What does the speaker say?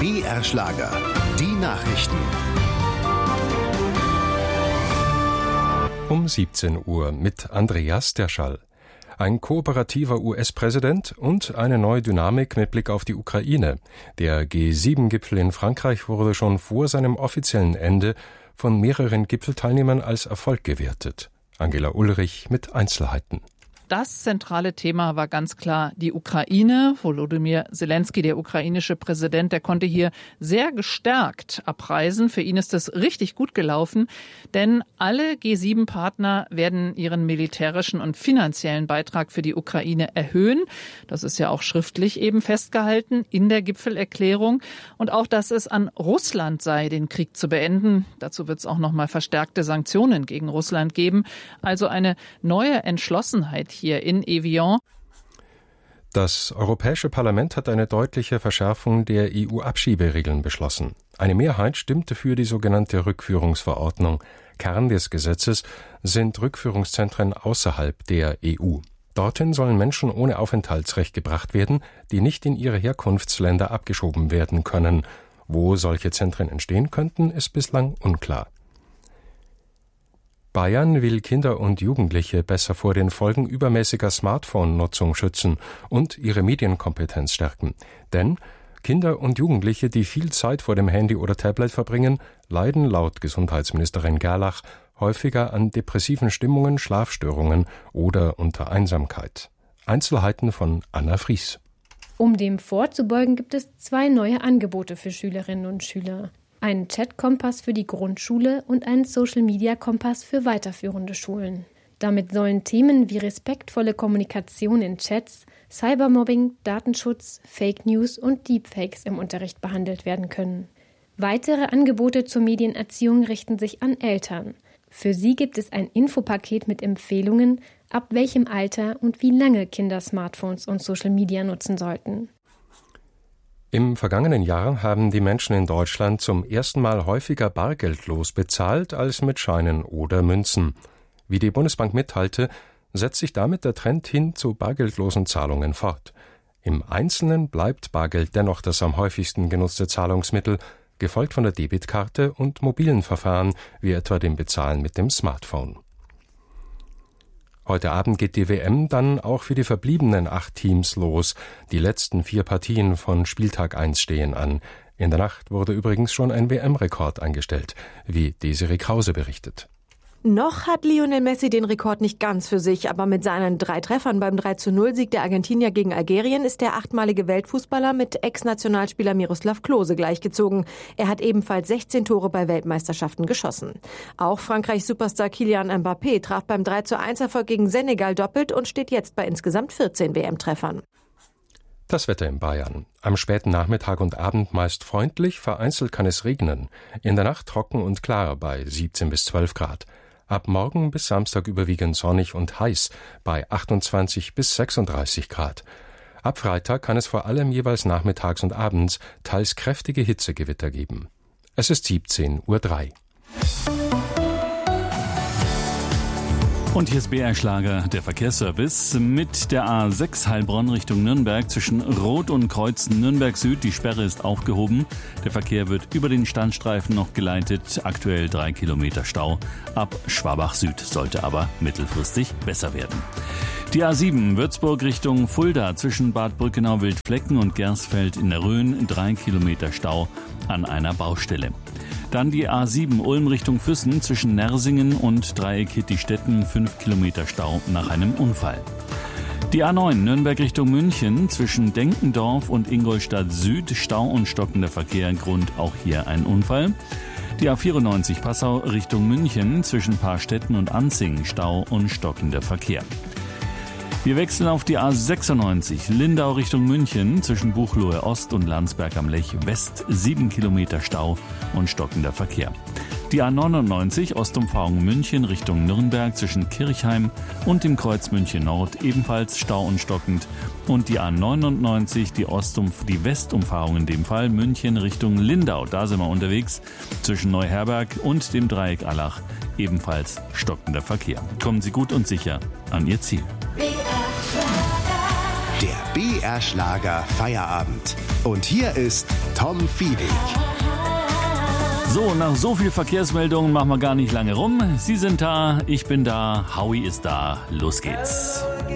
BR Schlager. Die Nachrichten. Um 17 Uhr mit Andreas Derschall. Ein kooperativer US-Präsident und eine neue Dynamik mit Blick auf die Ukraine. Der G7-Gipfel in Frankreich wurde schon vor seinem offiziellen Ende von mehreren Gipfelteilnehmern als Erfolg gewertet. Angela Ulrich mit Einzelheiten. Das zentrale Thema war ganz klar die Ukraine. Volodymyr Zelensky, der ukrainische Präsident, der konnte hier sehr gestärkt abreisen. Für ihn ist es richtig gut gelaufen, denn alle G7-Partner werden ihren militärischen und finanziellen Beitrag für die Ukraine erhöhen. Das ist ja auch schriftlich eben festgehalten in der Gipfelerklärung. Und auch, dass es an Russland sei, den Krieg zu beenden. Dazu wird es auch noch mal verstärkte Sanktionen gegen Russland geben. Also eine neue Entschlossenheit hier in Evian. Das Europäische Parlament hat eine deutliche Verschärfung der EU-Abschieberegeln beschlossen. Eine Mehrheit stimmte für die sogenannte Rückführungsverordnung. Kern des Gesetzes sind Rückführungszentren außerhalb der EU. Dorthin sollen Menschen ohne Aufenthaltsrecht gebracht werden, die nicht in ihre Herkunftsländer abgeschoben werden können. Wo solche Zentren entstehen könnten, ist bislang unklar. Bayern will Kinder und Jugendliche besser vor den Folgen übermäßiger Smartphone-Nutzung schützen und ihre Medienkompetenz stärken. Denn Kinder und Jugendliche, die viel Zeit vor dem Handy oder Tablet verbringen, leiden laut Gesundheitsministerin Gerlach häufiger an depressiven Stimmungen, Schlafstörungen oder unter Einsamkeit. Einzelheiten von Anna Fries. Um dem vorzubeugen, gibt es 2 neue Angebote für Schülerinnen und Schüler. Einen Chat-Kompass für die Grundschule und einen Social-Media-Kompass für weiterführende Schulen. Damit sollen Themen wie respektvolle Kommunikation in Chats, Cybermobbing, Datenschutz, Fake News und Deepfakes im Unterricht behandelt werden können. Weitere Angebote zur Medienerziehung richten sich an Eltern. Für sie gibt es ein Infopaket mit Empfehlungen, ab welchem Alter und wie lange Kinder Smartphones und Social Media nutzen sollten. Im vergangenen Jahr haben die Menschen in Deutschland zum ersten Mal häufiger bargeldlos bezahlt als mit Scheinen oder Münzen. Wie die Bundesbank mitteilte, setzt sich damit der Trend hin zu bargeldlosen Zahlungen fort. Im Einzelnen bleibt Bargeld dennoch das am häufigsten genutzte Zahlungsmittel, gefolgt von der Debitkarte und mobilen Verfahren, wie etwa dem Bezahlen mit dem Smartphone. Heute Abend geht die WM dann auch für die verbliebenen 8 Teams los. Die letzten 4 Partien von Spieltag 1 stehen an. In der Nacht wurde übrigens schon ein WM-Rekord eingestellt, wie Desiree Krause berichtet. Noch hat Lionel Messi den Rekord nicht ganz für sich, aber mit seinen 3 Treffern beim 3:0-Sieg der Argentinier gegen Algerien ist der 8-malige Weltfußballer mit Ex-Nationalspieler Miroslav Klose gleichgezogen. Er hat ebenfalls 16 Tore bei Weltmeisterschaften geschossen. Auch Frankreichs Superstar Kylian Mbappé traf beim 3:1-Erfolg gegen Senegal doppelt und steht jetzt bei insgesamt 14 WM-Treffern. Das Wetter in Bayern. Am späten Nachmittag und Abend meist freundlich, vereinzelt kann es regnen. In der Nacht trocken und klar bei 17 bis 12 Grad. Ab morgen bis Samstag überwiegend sonnig und heiß bei 28 bis 36 Grad. Ab Freitag kann es vor allem jeweils nachmittags und abends teils kräftige Hitzegewitter geben. Es ist 17:03 Uhr. Und hier ist BR Schlager, der Verkehrsservice mit der A6 Heilbronn Richtung Nürnberg zwischen Rot und Kreuz Nürnberg Süd. Die Sperre ist aufgehoben. Der Verkehr wird über den Standstreifen noch geleitet. Aktuell 3 Kilometer Stau. Ab Schwabach Süd sollte aber mittelfristig besser werden. Die A7 Würzburg Richtung Fulda zwischen Bad Brückenau-Wildflecken und Gersfeld in der Rhön 3 Kilometer Stau an einer Baustelle. Dann die A7 Ulm Richtung Füssen zwischen Nersingen und Dreieck Hittistetten 5 Kilometer Stau nach einem Unfall. Die A9 Nürnberg Richtung München zwischen Denkendorf und Ingolstadt Süd Stau und stockender Verkehr, Grund auch hier ein Unfall. Die A94 Passau Richtung München zwischen Paarstetten und Anzing Stau und stockender Verkehr. Wir wechseln auf die A96 Lindau Richtung München zwischen Buchloe Ost und Landsberg am Lech West 7 Kilometer Stau und stockender Verkehr. Die A99 Ostumfahrung München Richtung Nürnberg zwischen Kirchheim und dem Kreuz München Nord ebenfalls Stau und stockend. Und die A99 die Westumfahrung in dem Fall München Richtung Lindau, da sind wir unterwegs, zwischen Neuherberg und dem Dreieck Allach ebenfalls stockender Verkehr. Kommen Sie gut und sicher an Ihr Ziel. Der BR BR Schlager Feierabend. Und hier ist Tom Viehweg. So, nach so viel Verkehrsmeldungen machen wir gar nicht lange rum. Sie sind da, ich bin da, Howie ist da. Los geht's.